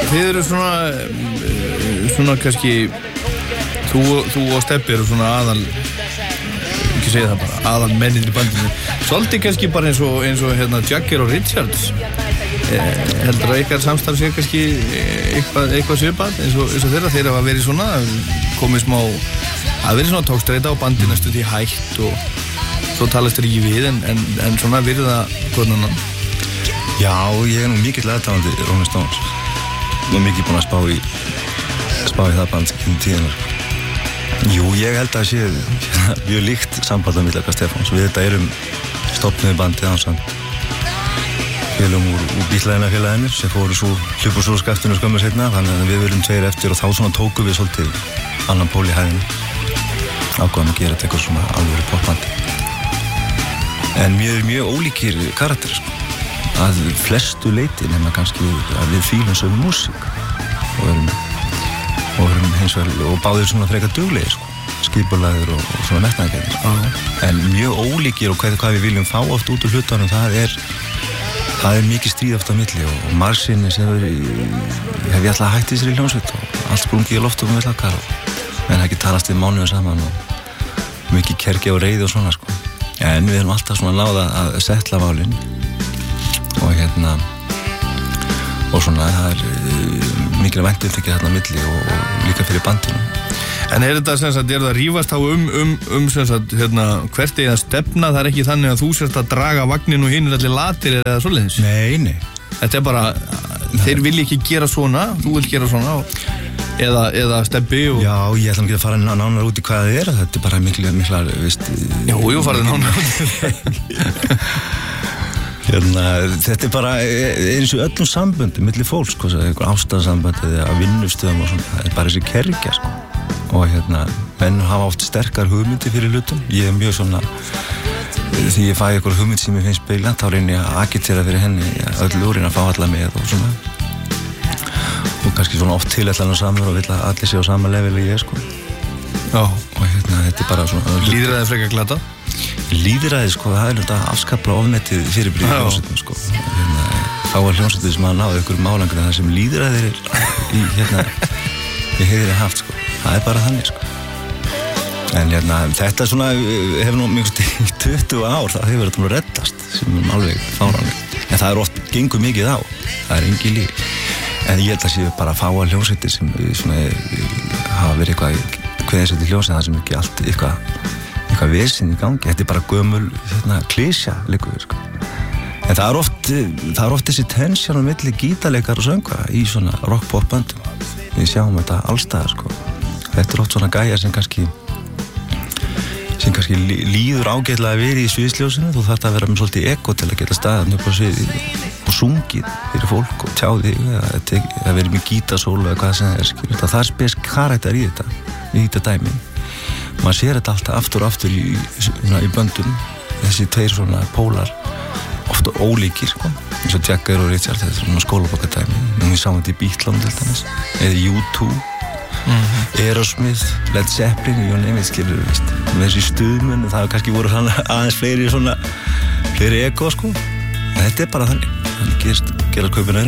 þið eru svona kannski þú og Stebbi eru svona aðal ekki segja það bara, aðal mennin í bandinu svolítið kannski bara eins og hérna Jagger og Richards heldur að ykkar samstarf sé kannski eitthvað svipað eins og þeir hafa verið svona komið smá að verið svona tókstreita og bandið næstu því hægt og svo talast þeir ekki við en svona virða hvernig annan. Já, ég nú mikill aðdáandi Rolling Stones og mikið búinn að spá í það band kynni tíðanar. Jú, ég held að sé mjög líkt samband á milli okkar Stefáns. Við þetta erum stofnuði bandið ásamt félögum úr bíllæðinafélaginu sem fóru svo hlupu svo skaftinu skömmu seinna þannig að við verum tveir eftir og þá svona tókum við svolítið annan pól í hæðinu ákvaðum að gera þetta eitthvað svona alvöru popbandi en mjög ólíkir karakterir sko. Að flestu leyti nema kannski að við fílum sögum músík og erum hins vegar og báðir svona frekar duglegir sko. Skipulagðir og svona metnaðargjarnir en mjög ólíkir og hvað við viljum fá oft út úr hlutunum það er mikið stríð oft á milli og margsinni sem hef ég alltaf hætt í þessari hljómsveit og allt sprungið í loftum og villakar en það ekki talast við mánuðum saman og mikið kergja og reiði og svona sko. En við erum alltaf svona náða að setla málin og svona það mikil væntumþykja þarna á milli og líka fyrir bandinu. En þetta sem sagt, það rífast á sem sagt, hvert eða stefna, það ekki þannig að þú sérst að draga vagnin og hinn allir latir eða svoleiðis? Nei. Þetta bara, þeir vilja ekki gera svona, þú vill gera svona eða Stebbi og... Já, ég ætla ekki að fara nánar út í hvað það er, þetta er bara miklar, veist... Jú, farið nánar út í það. Þetta er bara eins og öllum samböndum milli fólks, einhver ástarsambönd eða vinnustöðum og svona, það er bara þessi kergja, sko. Og menn hafa oft sterkar hugmyndi fyrir hlutum. Ég er mjög svona, því ég fæ eitthvað hugmynd sem ég finnst beiglant, þá reyni ég að agitera fyrir henni, öll úr reyna að fá alla með og svona. Og kannski svona oft tilætlan og samur og vill að allir sé á sama level og ég, sko. Já. Og þetta er bara svona... Lýðræði frekar glata? Lýðræði, sko, það er þetta afskapla ofmetið fyrirbríð í hljómsveitum, sko. Þá var hljómsveitum sem að náðu einhverjum álangur en það sem lýðræði er í heiðri haft, sko. Það er bara þannig, sko. En þetta svona hefur nú mjög í 20 ár, það hefur þetta nú reddast, sem er alveg fáránlegt. En það er oft gengur mikið á, það er engin líf. En ég held að séu bara að fá að hljómsveitir sem svona hafa verið eitthvað kveðinsveitir hljómsveitir, það sem ekki allt eitthvað vesinn í gangi. Þetta er bara gömul klísja, liggur við, sko. En það er oft þessi tensjón á milli gítarleikar og söngvara í svona rock-pop-böndum. Við sjáum þetta allstaðar, sko. Þetta er oft svona gæjar sem kannski líður ágætlega að vera í sviðsljósinu. Þú þarft að vera með svolítið ego til að geta staðið upp á sviði og sungið fyrir fólk og tjá þig eða verið með gítarsólu eða hvað sem það er, skilur. Það er spes karakter í þetta dæmi. Maður sér þetta alltaf aftur og aftur í böndum. Þessi tveir svona pólar, ofta ólíkir, sko. Eins og Jagger og Richard, þetta er svona skólabókardæmi. Við sáum þetta í Beatlum til dæmis, eða U2. Aerosmith, Led Zeppelin, you name it, skilur við, veist. Með þessi stuðmun, það kannski voru aðeins fleiri ego, sko. En þetta er bara þannig. Þannig gerast kaupin